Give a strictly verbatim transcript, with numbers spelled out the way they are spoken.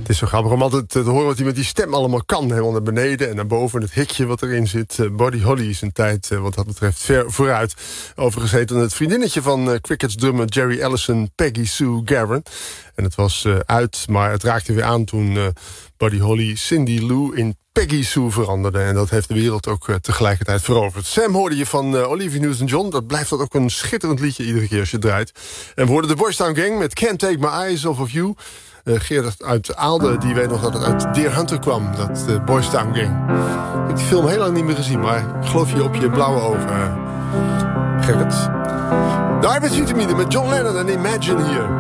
Het is zo grappig om altijd te horen wat hij met die stem allemaal kan. Helemaal naar beneden en naar boven. Het hikje wat erin zit. Uh, Buddy Holly is een tijd uh, wat dat betreft ver vooruit. Overigens heette het vriendinnetje van uh, Crickets drummer Jerry Allison, Peggy Sue Garron. En het was uh, uit, maar het raakte weer aan toen uh, Buddy Holly Cindy Lou in Peggy Sue veranderde. En dat heeft de wereld ook uh, tegelijkertijd veroverd. Sam hoorde je van uh, Olivia Newton-John. Dat blijft dat ook een schitterend liedje iedere keer als je het draait. En we hoorden de Boys Town Gang met Can't Take My Eyes Off of You. Uh, Gerard uit Aalde, die weet nog dat het uit Deer Hunter kwam. Dat uh, Boys Town Gang. Ik heb die film heel lang niet meer gezien, maar ik geloof je op je blauwe ogen, uh, Gerrit. De arbeidsvitamine met John Lennon en Imagine hier.